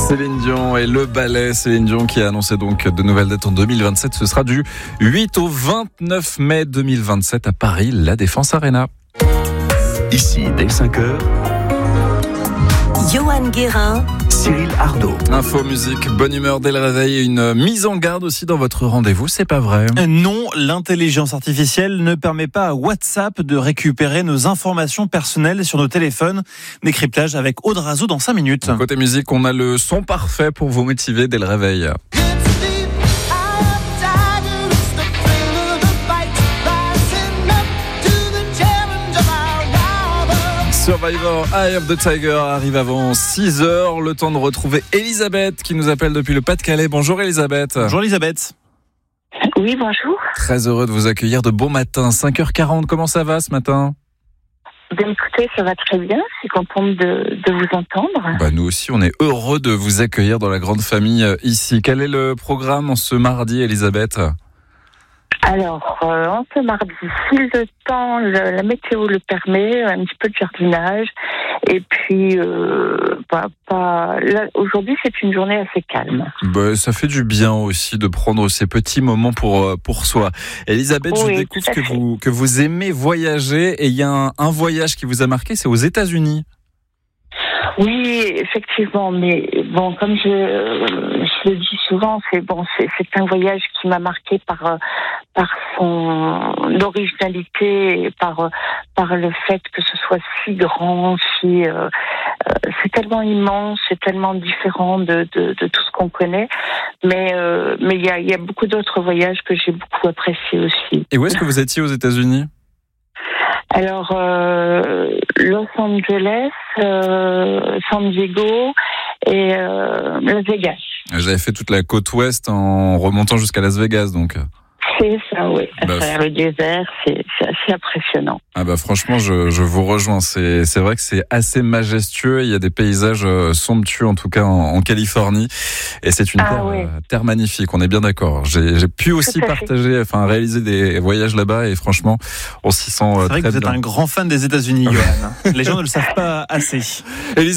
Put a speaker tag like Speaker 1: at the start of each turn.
Speaker 1: Céline Dion et le ballet. Céline Dion qui a annoncé donc de nouvelles dates en 2027. Ce sera du 8 au 29 mai 2027 à Paris, la Défense Arena.
Speaker 2: Ici, dès 5h,
Speaker 3: Johan Guérin,
Speaker 2: Cyril Ardo.
Speaker 1: Info, musique, bonne humeur dès le réveil et une mise en garde aussi dans votre rendez-vous, c'est pas vrai?
Speaker 4: Non, l'intelligence artificielle ne permet pas à WhatsApp de récupérer nos informations personnelles sur nos téléphones. Décryptage avec Aude Razou dans 5 minutes.
Speaker 1: Côté musique, on a le son parfait pour vous motiver dès le réveil. Survivor, Eye of the Tiger arrive avant 6h. Le temps de retrouver Elisabeth qui nous appelle depuis le Pas-de-Calais. Bonjour Elisabeth.
Speaker 4: Bonjour Elisabeth.
Speaker 5: Oui, bonjour.
Speaker 1: Très heureux de vous accueillir de bon matin, 5h40. Comment ça va ce matin?
Speaker 5: Bien écoutez, ça va très bien. Je suis contente de vous entendre.
Speaker 1: Nous aussi, on est heureux de vous accueillir dans la grande famille ici. Quel est le programme en ce mardi, Elisabeth?
Speaker 5: Alors, en ce mardi, si le temps, la météo le permet, un petit peu de jardinage. Et puis, là, aujourd'hui, c'est une journée assez calme.
Speaker 1: Ça fait du bien aussi de prendre ces petits moments pour soi. Elisabeth,
Speaker 5: Oui,
Speaker 1: je découvre que vous aimez voyager et il y a un voyage qui vous a marqué, c'est aux États-Unis.
Speaker 5: Oui, effectivement, mais bon, comme je le dis souvent, c'est un voyage qui m'a marqué par son originalité, et par le fait que ce soit si grand, c'est tellement immense, c'est tellement différent de tout ce qu'on connaît, mais il y a beaucoup d'autres voyages que j'ai beaucoup appréciés aussi.
Speaker 1: Et où est-ce que vous étiez aux États-Unis ?
Speaker 5: Alors, Los Angeles, San Diego et Las Vegas.
Speaker 1: J'avais fait toute la côte ouest en remontant jusqu'à Las Vegas, donc.
Speaker 5: C'est ça, oui. À travers le désert, c'est assez impressionnant.
Speaker 1: Franchement, je vous rejoins. C'est vrai que c'est assez majestueux. Il y a des paysages somptueux, en tout cas en Californie. Et c'est une terre magnifique. On est bien d'accord. J'ai pu aussi réaliser des voyages là-bas et franchement, on s'y sent très bien.
Speaker 4: C'est vrai que vous êtes un grand fan des États-Unis, Johan. Les gens ne le savent pas assez.